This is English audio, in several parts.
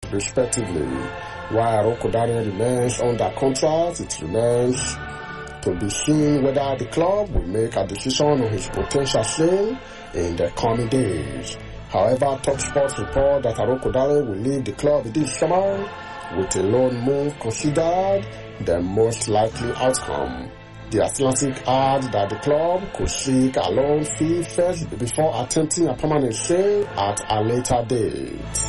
respectively. While Arokodare remains under contract, it remains to be seen whether the club will make a decision on his potential sale in the coming days. However, TalkSport report that Arokodare will leave the club this summer, with a loan move considered the most likely outcome. The Atlantic adds that the club could seek a loan fee first before attempting a permanent sale at a later date.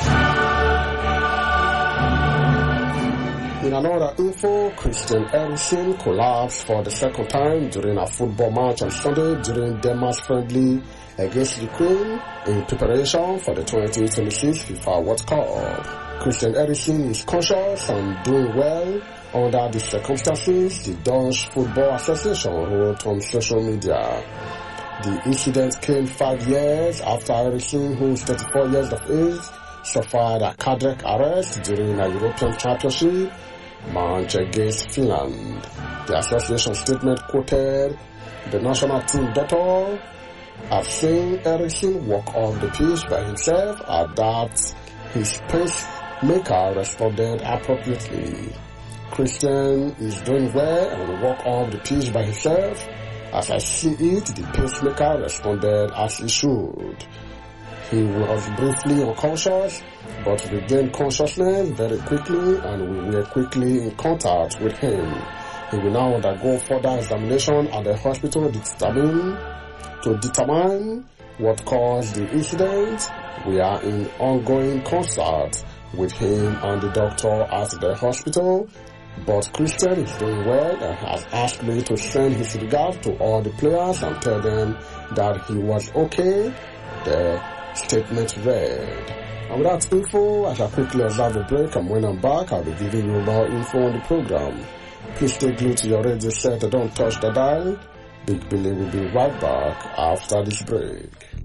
In another info, Christian Eriksen collapsed for the second time during a football match on Sunday during Denmark's friendly against Ukraine in preparation for the 2026 FIFA World Cup. Christian Eriksen is conscious and doing well under the circumstances, the Dutch Football Association wrote on social media. The incident came 5 years after Eriksen, who is 34 years of age, suffered a cardiac arrest during a European Championship match against Finland. The association statement quoted the national team doctor as saying Eriksen walked off the pitch by himself and that his pacemaker responded appropriately. Christian is doing well and will walk off the pitch by himself. As I see it, the pacemaker responded as he should. He was briefly unconscious, but regained consciousness very quickly, and we were quickly in contact with him. He will now undergo further examination at the hospital to determine what caused the incident. We are in ongoing contact with him and the doctor at the hospital, but Christian is doing well and has asked me to send his regards to all the players and tell them that he was okay, the statement read. And with that info, I shall quickly observe a break, and when I'm back, I'll be giving you more info on the program. Please stay glued to your radio set and don't touch the dial. Big Billy will be right back after this break.